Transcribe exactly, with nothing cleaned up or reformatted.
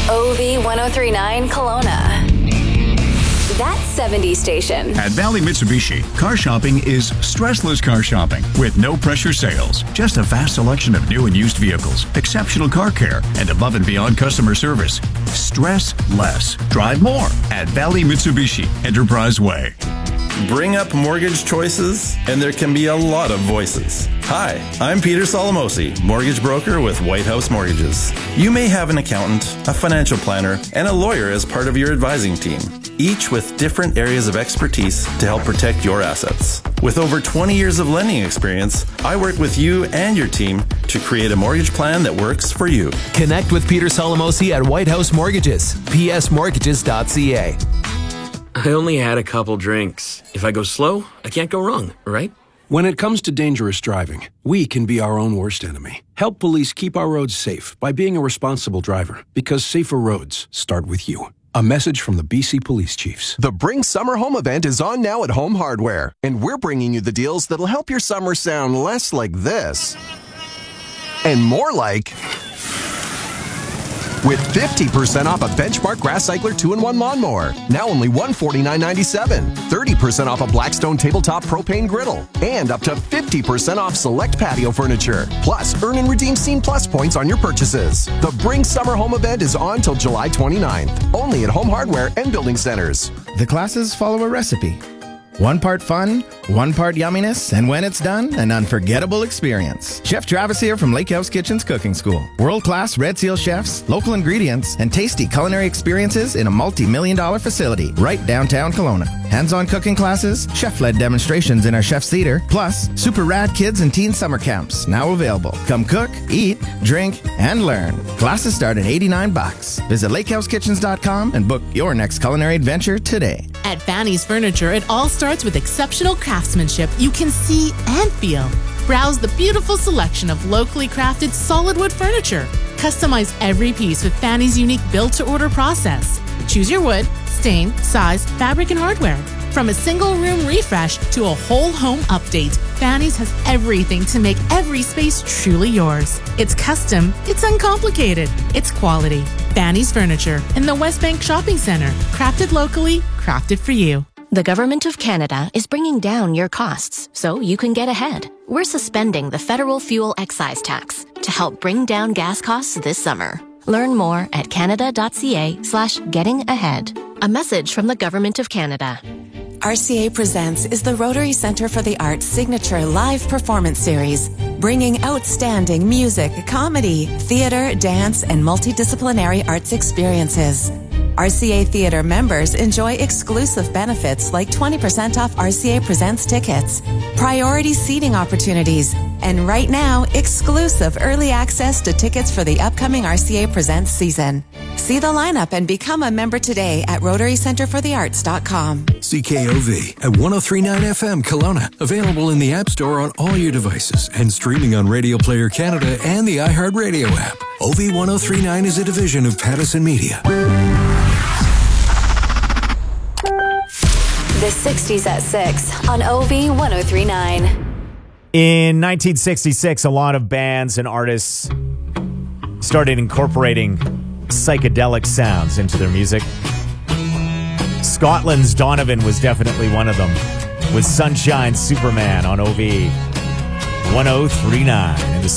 O V ten thirty-nine Kelowna. That seventies station. At Valley Mitsubishi, car shopping is stressless car shopping with no pressure sales. Just a vast selection of new and used vehicles, exceptional car care, and above and beyond customer service. Stress less. Drive more at Valley Mitsubishi, Enterprise Way. Bring up mortgage choices, and there can be a lot of voices. Hi, I'm Peter Solomosi, mortgage broker with White House Mortgages. You may have an accountant, a financial planner, and a lawyer as part of your advising team, each with different areas of expertise to help protect your assets. With over twenty years of lending experience, I work with you and your team to create a mortgage plan that works for you. Connect with Peter Solomosi at White House Mortgages, p s mortgages dot c a. I only had a couple drinks. If I go slow, I can't go wrong, right? When it comes to dangerous driving, we can be our own worst enemy. Help police keep our roads safe by being a responsible driver, because safer roads start with you. A message from the B C Police Chiefs. The Bring Summer Home event is on now at Home Hardware, and we're bringing you the deals that'll help your summer sound less like this and more like... With fifty percent off a Benchmark Grass Cycler two in one lawnmower, now only one hundred forty-nine ninety-seven. thirty percent off a Blackstone Tabletop Propane Griddle, and up to fifty percent off select patio furniture. Plus, earn and redeem Scene Plus points on your purchases. The Bring Summer Home event is on till July twenty-ninth, only at Home Hardware and Building Centers. The classes follow a recipe. One part fun, one part yumminess, and when it's done, an unforgettable experience. Chef Travis here from Lake House Kitchen's Cooking School. World-class Red Seal chefs, local ingredients, and tasty culinary experiences in a multi-million dollar facility right downtown Kelowna. Hands-on cooking classes, chef-led demonstrations in our Chef's Theater, plus super rad kids and teen summer camps now available. Come cook, eat, drink, and learn. Classes start at eighty-nine bucks. Visit lake house kitchens dot com and book your next culinary adventure today. At Fanny's Furniture, it all starts with exceptional craftsmanship you can see and feel. Browse the beautiful selection of locally crafted solid wood furniture. Customize every piece with Fanny's unique build-to-order process. Choose your wood, stain, size, fabric, and hardware. From a single room refresh to a whole home update, Fanny's has everything to make every space truly yours. It's custom, it's uncomplicated, it's quality. Fanny's Furniture in the West Bank Shopping Centre. Crafted locally, crafted for you. The Government of Canada is bringing down your costs so you can get ahead. We're suspending the federal fuel excise tax to help bring down gas costs this summer. Learn more at canada.ca slash getting ahead. A message from the Government of Canada. R C A Presents is the Rotary Centre for the Arts' signature live performance series, bringing outstanding music, comedy, theatre, dance, and multidisciplinary arts experiences. R C A Theatre members enjoy exclusive benefits like twenty percent off R C A Presents tickets, priority seating opportunities, and right now, exclusive early access to tickets for the upcoming R C A Presents season. See the lineup and become a member today at rotary centre for the arts dot com. C K O V at one oh three point nine F M Kelowna. Available in the App Store on all your devices and streaming on Radio Player Canada and the iHeartRadio app. O V ten thirty-nine is a division of Pattison Media. The sixties at six on O V ten thirty-nine. In nineteen sixty-six, a lot of bands and artists started incorporating psychedelic sounds into their music. Scotland's Donovan was definitely one of them, with Sunshine Superman on O V ten thirty-nine in the